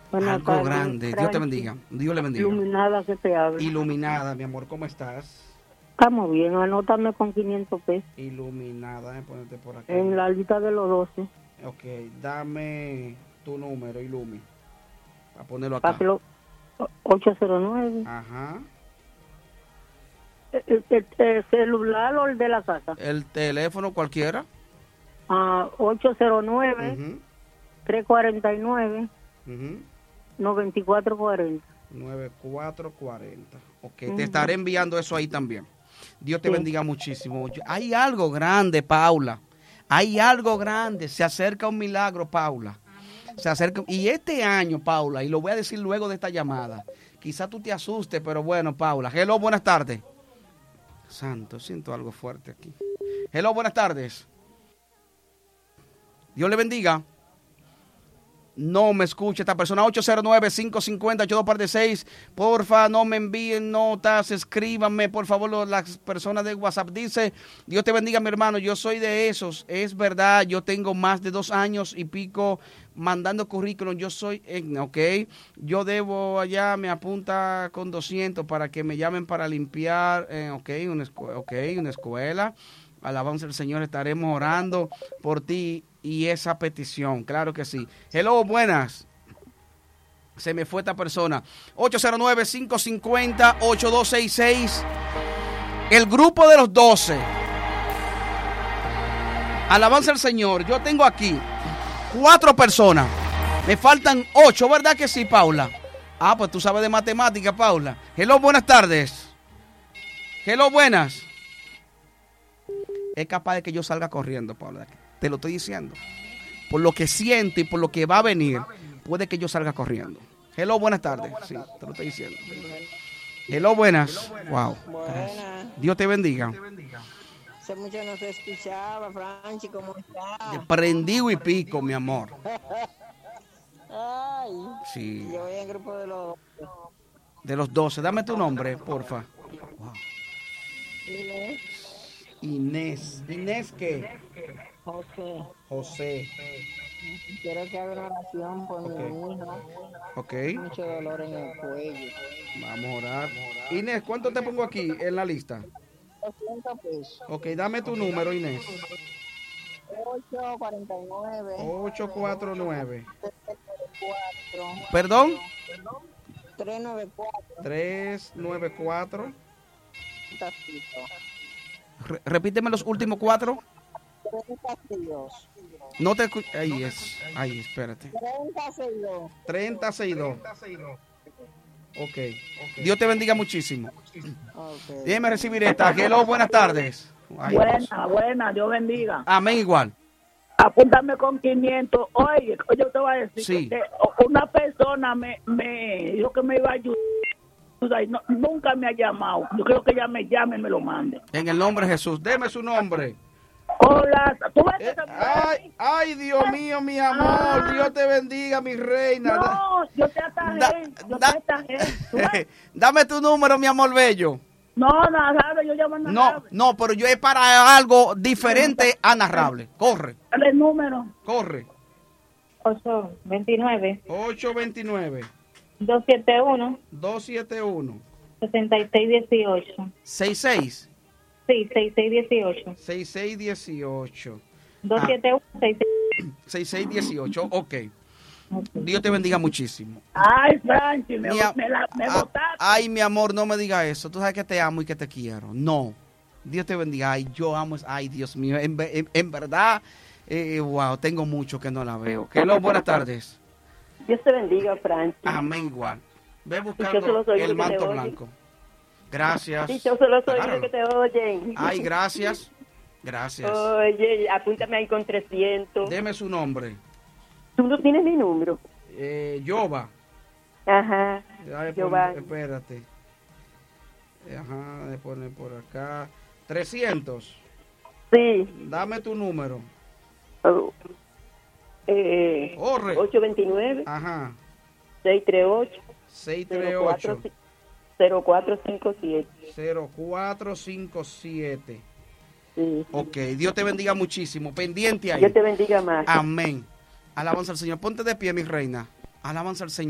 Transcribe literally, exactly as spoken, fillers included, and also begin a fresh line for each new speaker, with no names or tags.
Buenas
Algo
tardes,
grande. Dios te
Franchi.
bendiga. Dios le bendiga.
Iluminada que te habla.
Iluminada, mi amor, ¿cómo estás?
Estamos bien, anótame con quinientos pesos
Iluminada, eh, ponerte por acá.
en la lista de los doce.
Ok, dame tu número, Ilumi, para ponerlo acá.
Para que lo, ocho cero nueve.
Ajá.
¿El, el- el celular o el de la casa?
El teléfono cualquiera.
Ah, ocho cero nueve,
Ujú,
tres cuatro nueve,
ujú.
nueve cuatro cuatro cero.
nueve cuatro cuatro cero. Ok,
Ujú.
te estaré enviando eso ahí también. Dios te
Sí.
bendiga muchísimo. Yo- Hay algo grande, Paula. Hay algo grande. Se acerca un milagro, Paula. Se acerca. Y este año, Paula, y lo voy a decir luego de esta llamada, quizá tú te asustes, pero bueno, Paula. Hello, buenas tardes. Santo, siento algo fuerte aquí. Hello, buenas tardes. Dios le bendiga. No me escucha esta persona. ocho cero nueve, cinco cinco cero, ocho dos seis. Porfa, no me envíen notas, escríbanme, por favor, lo- las personas de WhatsApp. Dice, Dios te bendiga, mi hermano, yo soy de esos. Es verdad, yo tengo más de dos años y pico mandando currículum. Yo soy, eh, ok, yo debo allá, me apunta con doscientos para que me llamen para limpiar, eh, ok, una escuela, ok, una escuela. Alabanza al Señor, estaremos orando por ti y esa petición, claro que sí. Hello, buenas. Se me fue esta persona. ocho cero nueve, cinco cinco cero, ocho dos seis seis. El grupo de los doce. Alabanza al Señor. Yo tengo aquí cuatro personas. Me faltan ocho, ¿verdad que sí, Paula? Ah, pues tú sabes de matemática, Paula. Hello, buenas tardes. Hello, buenas. Es capaz de que yo salga corriendo, Paula. Te lo estoy diciendo. Por lo que siento y por lo que va a venir, puede que yo salga corriendo. Hello, buenas tardes. Sí, te lo estoy diciendo. Hello, buenas. Wow.
Buenas.
Dios te bendiga.
Hace mucho no se escuchaba, Franchi, ¿cómo está?
Prendido y pico, mi amor.
Ay,
Sí.
yo voy en grupo de los...
De los doce. Dame tu nombre, porfa. Wow.
Inés,
Inés. ¿Inés qué?
José,
José.
quiero que haga una oración por
Ok.
mi hijo.
Ok.
Mucho dolor en el cuello.
Vamos a orar. Inés, ¿cuánto te pongo aquí en la lista?
doscientos pesos.
Ok, dame tu número, Inés.
ocho cuatro nueve,
ocho cuatro nueve.
cuatro,
Perdón.
tres nueve cuatro.
tres nueve cuatro.
Tacito.
Re- repíteme los últimos cuatro.
treinta y dos.
No te escucho. Ahí es. Ahí, espérate.
treinta y dos.
treinta y dos. Ok. Dios te bendiga muchísimo.
Okay.
Déjeme recibir esta. Hello, buenas tardes. Ay, Dios.
Buena, buena, Dios bendiga.
Amén, igual.
Apúntame con quinientos. Oye, yo te voy a decir
Sí.
que una persona me, me dijo que me iba a ayudar y no- nunca me ha llamado. Yo creo que ella me llame y me lo mande.
En el nombre de Jesús. Deme su nombre.
Hola, ¿tú ves
Eh,
esa mujer
ay,
ahí?
ay, Dios mío, mi amor. Dios te bendiga, mi reina.
No, yo te atajé,
Da-
yo
da-
te atajé. ¿Tú ves?
Dame tu número, mi amor bello.
No, narrable, yo llamo a
No,
narrable.
no, pero yo es para algo diferente a narrable. Corre,
Dale el número.
corre.
ocho veintinueve,
ocho dos nueve,
doscientos setenta y uno,
dos siete uno,
sesenta y seis dieciocho.
seis seis,
Sí, sesenta y seis dieciocho.
seis seis dieciocho.
doscientos setenta y uno, sesenta y seis.
seis seis dieciocho, ok. Dios te bendiga muchísimo.
Ay, Franchi, me,
Mi a-
me, la, me
ah,
botaste.
Ay, mi amor, no me diga eso. Tú sabes que te amo y que te quiero. No. Dios te bendiga. Ay, yo amo. Ay, Dios mío. En, ve- en- en verdad, eh, wow, tengo mucho que no la veo. Hello, buenas tardes.
Dios te bendiga, Franchi.
Amén, igual. Ve
Yo
buscando
solo soy
el
el que te
manto
oye.
blanco. Gracias.
Sí, yo solo soy
Claro.
el que te oyen.
Ay, gracias. Gracias.
Oye, apúntame ahí con trescientos.
Deme su nombre.
Tú no tienes mi número.
Eh, Yoba.
Ajá.
Déjame
Yoba.
poner- espérate. Ajá, de poner por acá. trescientos.
Sí.
Dame tu número.
Oh. Eh,
Corre.
ocho dos nueve,
Ajá.
seis tres ocho,
seis tres ocho,
cero cuatro cinco siete.
cero cuatro cinco siete.
Sí.
Ok, Dios te bendiga muchísimo. Pendiente ahí.
Dios te bendiga más.
Amén. Alabanza al Señor. Ponte de pie, mi reina. Alabanza al Señor.